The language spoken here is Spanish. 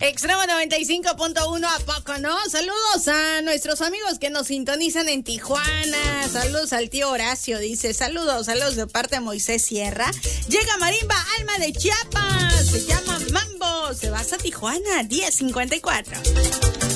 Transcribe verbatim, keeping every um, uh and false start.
Extremo noventa y cinco punto uno, ¿a poco no? Saludos a nuestros amigos que nos sintonizan en Tijuana. Saludos al tío Horacio, dice. Saludos, saludos de parte de Moisés Sierra. Llega Marimba Alma de Chiapas. Se llama Mambo. Se va a Tijuana, diez cincuenta y cuatro.